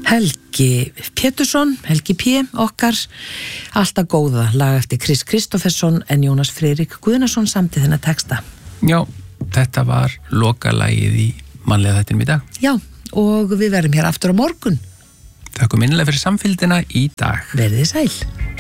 Helgi Pétursson, Helgi P. okkar, alltaf góða lag eftir Chris Kristoffersson en Jónas Friðrik Guðnason samti þennan texta. Já, þetta var lokalagið í mannlega þættinum í dag. Já, og við verðum hér aftur á morgun. Þakkum innilega fyrir samfylgdina í dag. Verðið sæl.